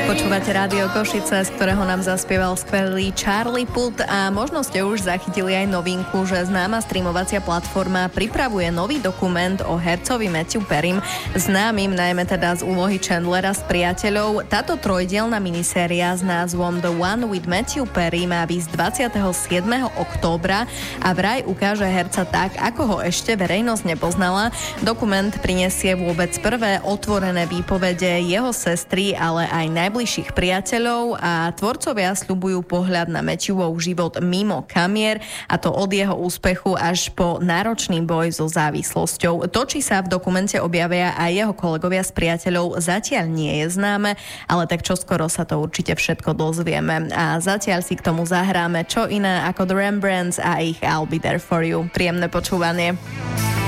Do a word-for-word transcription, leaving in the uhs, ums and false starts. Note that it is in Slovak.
Počúvate Rádio Košice, z ktorého nám zaspieval skvelý Charlie Puth a možno ste už zachytili aj novinku, že známa streamovacia platforma pripravuje nový dokument o hercovi Matthew Perrym, známym najmä teda z úlohy Chandlera z Priateľov. Táto trojdielna miniséria s názvom The One with Matthew Perry má výsť dvadsiateho siedmeho októbra a vraj ukáže herca tak, ako ho ešte verejnosť nepoznala. Dokument prinesie vôbec prvé otvorené výpovede jeho sestry, ale aj najbližších priateľov a tvorcovia sľubujú pohľad na Matthewov život mimo kamier, a to od jeho úspechu až po náročný boj so závislosťou. To, či sa v dokumente objavia aj jeho kolegovia z Priateľov, zatiaľ nie je známe, ale tak čoskoro sa to určite všetko dozvieme. A zatiaľ si k tomu zahráme čo iné ako The Rembrandts a ich I'll Be There For You. Príjemné počúvanie.